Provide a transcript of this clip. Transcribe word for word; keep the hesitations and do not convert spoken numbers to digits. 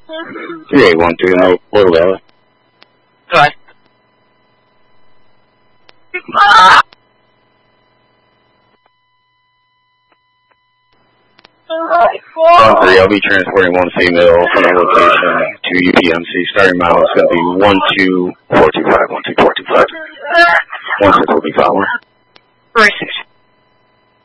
three eight one two, no, Little Valley. Go ahead. one three, I'll be transporting one female from the location to U P M C. Starting mile is going to be one two four two five, one two four two five. one six will be following. Four six